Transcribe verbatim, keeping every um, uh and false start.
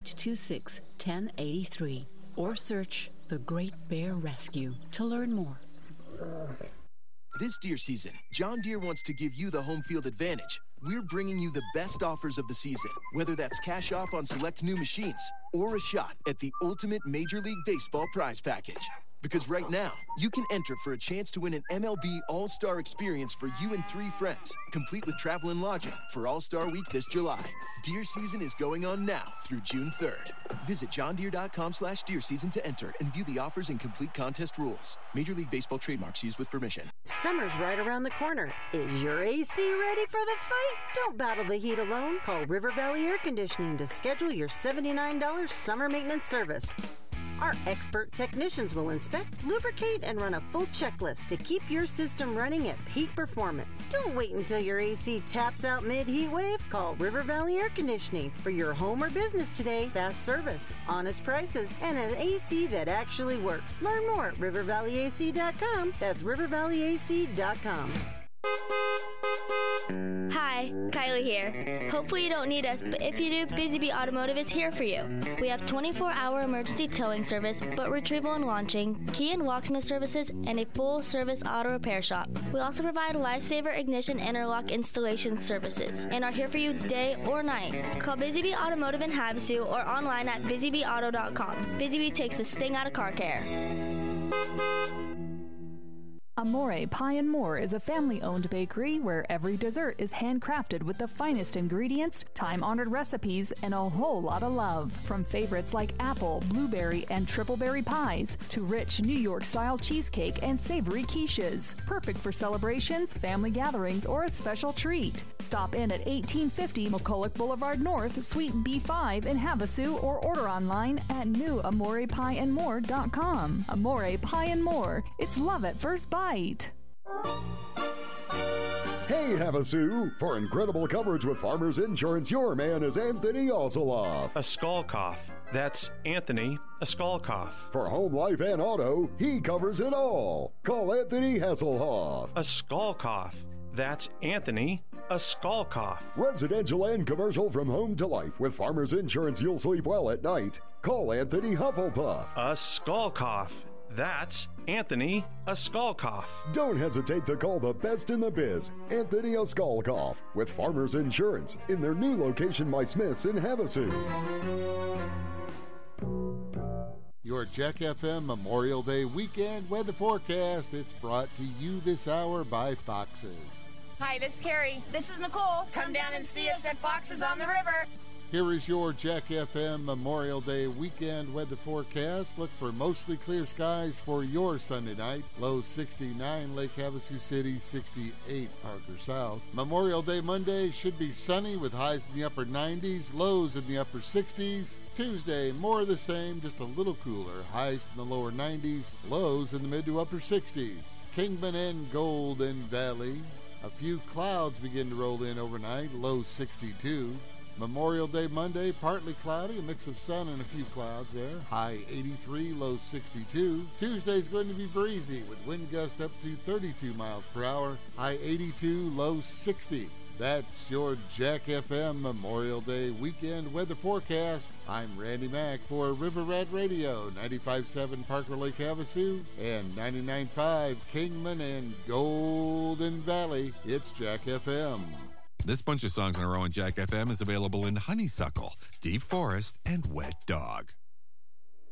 eight two six, one zero eight three or search The Great Bear Rescue to learn more. This deer season, John Deere wants to give you the home field advantage. We're bringing you the best offers of the season, whether that's cash off on select new machines or a shot at the ultimate Major League Baseball prize package. Because right now, you can enter for a chance to win an M L B All-Star experience for you and three friends, complete with travel and lodging for All-Star Week this July. Deer season is going on now through June third. Visit johndeere.com slash deer season to enter and view the offers and complete contest rules. Major League Baseball trademarks used with permission. Summer's right around the corner. Is your A C ready for the fight? Don't battle the heat alone. Call River Valley Air Conditioning to schedule your seventy-nine dollars summer maintenance service. Our expert technicians will inspect, lubricate, and run a full checklist to keep your system running at peak performance. Don't wait until your A C taps out mid-heat wave. Call River Valley Air Conditioning for your home or business today. Fast service, honest prices, and an A C that actually works. Learn more at river valley a c dot com. That's river valley a c dot com. Hi, Kylie here. Hopefully you don't need us, but if you do, Busy Bee Automotive is here for you. We have twenty-four hour emergency towing service, boat retrieval and launching, key and locksmith services, and a full-service auto repair shop. We also provide Lifesaver ignition interlock installation services and are here for you day or night. Call Busy Bee Automotive in Havasu or online at busy bee auto dot com. Busy Bee takes the sting out of car care. Amore Pie and More is a family-owned bakery where every dessert is handcrafted with the finest ingredients, time-honored recipes, and a whole lot of love. From favorites like apple, blueberry, and triple berry pies to rich New York-style cheesecake and savory quiches. Perfect for celebrations, family gatherings, or a special treat. Stop in at eighteen fifty McCulloch Boulevard North, Suite B five in Havasu, or order online at new amore pie and more dot com. Amore Pie and More. It's love at first bite. Hey, Havasu! For incredible coverage with Farmers Insurance, your man is Anthony Osoloff. A skull cough. That's Anthony, a skull cough. For home, life, and auto, he covers it all. Call Anthony Hasselhoff. A skull cough. That's Anthony, a skull cough. Residential and commercial from home to life. With Farmers Insurance, you'll sleep well at night. Call Anthony Hufflepuff. A skull cough. That's Anthony, a skull cough. Don't hesitate to call the best in the biz, Anthony a skull cough, with Farmers Insurance in their new location, My Smith's in Havasu. Your Jack F M Memorial Day weekend weather forecast. It's brought to you this hour by Foxes. Hi, this is Carrie. This is Nicole. Come down and see us at Foxes on the River. Here is your Jack F M Memorial Day weekend weather forecast. Look for mostly clear skies for your Sunday night. Low sixty-nine, Lake Havasu City sixty-eight, Parker South. Memorial Day Monday should be sunny with highs in the upper nineties, lows in the upper sixties. Tuesday, more of the same, just a little cooler. Highs in the lower nineties, lows in the mid to upper sixties. Kingman and Golden Valley. A few clouds begin to roll in overnight, low sixty-two. Memorial Day Monday, partly cloudy, a mix of sun and a few clouds there. High eighty-three, low sixty-two. Tuesday's going to be breezy with wind gusts up to thirty-two miles per hour. High eighty-two, low sixty. That's your Jack F M Memorial Day weekend weather forecast. I'm Randy Mack for River Rat Radio, ninety-five point seven Parker Lake Havasu and ninety-nine point five Kingman and Golden Valley. It's Jack F M. This bunch of songs in a row on Jack F M is available in Honeysuckle, Deep Forest, and Wet Dog.